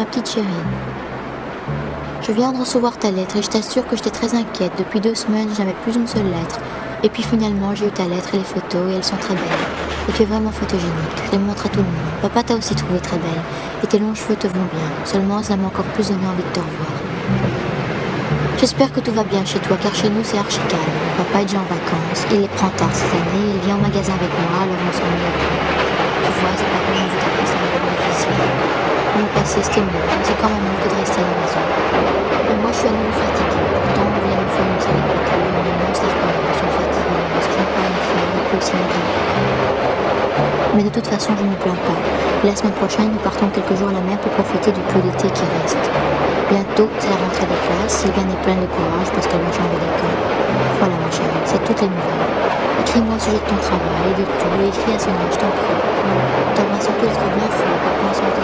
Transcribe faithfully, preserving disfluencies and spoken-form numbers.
Ma petite chérie, je viens de recevoir ta lettre et je t'assure que j'étais très inquiète. Depuis deux semaines, je n'avais plus une seule lettre. Et puis finalement, j'ai eu ta lettre et les photos et elles sont très belles. Et tu es vraiment photogénique. Je les montre à tout le monde. Papa t'a aussi trouvé très belle. Et tes longs cheveux te vont bien. Seulement, ça m'a encore plus donné envie de te revoir. J'espère que tout va bien chez toi, car chez nous, c'est archi calme. Papa est déjà en vacances. Il les prend tard cette année. Il vient au magasin avec moi, alors on s'ennuie un peu. Tu vois, c'est pas comme je voudrais, c'est un moment difficile. Pour le passé, c'était mieux, mais c'est quand même mieux que de rester à la maison. Mais moi, je suis à nouveau fatiguée. Pourtant, on vient de me faire une série de piqûres, et maintenant, ça recommence. Je suis fatiguée, parce que je n'ai pas rien faire, et puis aussi mes dents. Mais de toute façon, je ne me plains pas. Et la semaine prochaine, nous partons quelques jours à la mer pour profiter du peu d'été qui reste. Bientôt, c'est la rentrée des classes. Sylviane est pleine de courage parce qu'elle va changer d'école. Voilà, ma chérie, c'est toutes les nouvelles. Écris-moi au sujet de ton travail et de tout, et écris à Sonia, je t'en prie. T'embrasse surtout d'être bien fort, papa en